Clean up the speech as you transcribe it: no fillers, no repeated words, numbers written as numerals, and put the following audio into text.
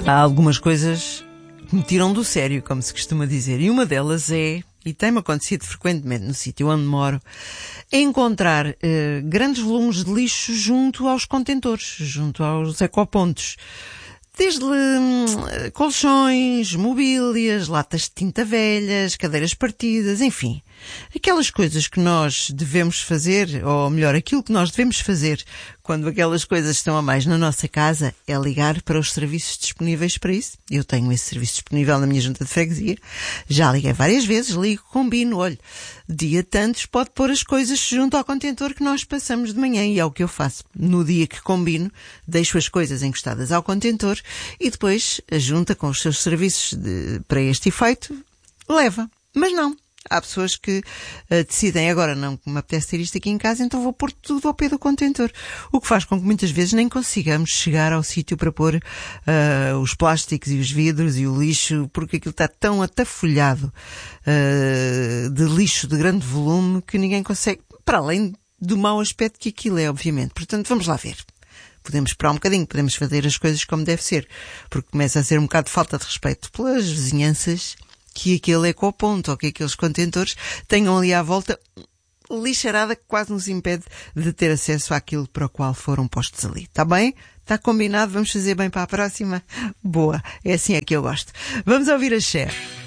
Há algumas coisas que me tiram do sério, como se costuma dizer, e uma delas é, e tem-me acontecido frequentemente no sítio onde moro, é encontrar grandes volumes de lixo junto aos contentores, junto aos ecopontos. Desde colchões, mobílias, latas de tinta velhas, cadeiras partidas, enfim. Aquelas coisas que nós devemos fazer, ou melhor, aquilo que nós devemos fazer quando aquelas coisas estão a mais na nossa casa é ligar para os serviços disponíveis para isso. Eu tenho esse serviço disponível na minha junta de freguesia. Já liguei várias vezes, ligo, combino, olho, dia tantos pode pôr as coisas junto ao contentor que nós passamos de manhã e é o que eu faço. No dia que combino, deixo as coisas encostadas ao contentor e depois a junta com os seus serviços para este efeito leva. Mas não. Há pessoas que decidem agora não me apetece ter isto aqui em casa, então vou pôr tudo ao pé do contentor. O que faz com que muitas vezes nem consigamos chegar ao sítio para pôr os plásticos e os vidros e o lixo, porque aquilo está tão atafolhado de lixo de grande volume que ninguém consegue, para além do mau aspecto que aquilo é, obviamente. Portanto, vamos lá ver. Podemos esperar um bocadinho, podemos fazer as coisas como deve ser, porque começa a ser um bocado de falta de respeito pelas vizinhanças que aquele ecoponto ou que aqueles contentores tenham ali à volta lixarada que quase nos impede de ter acesso àquilo para o qual foram postos ali. Está bem? Está combinado? Vamos fazer bem para a próxima? Boa! É assim é que eu gosto. Vamos ouvir a Cher.